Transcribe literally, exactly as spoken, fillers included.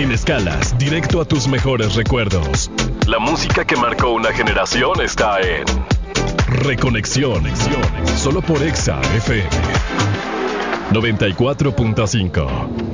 sin escalas, directo a tus mejores recuerdos. La música que marcó una generación está en Reconexión, solo por Exa F M noventa y cuatro punto cinco.